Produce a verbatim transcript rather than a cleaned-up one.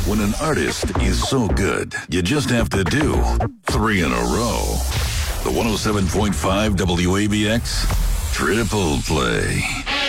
When an artist is so good, you just have to do three in a row. The one oh seven point five W A B X Triple Play.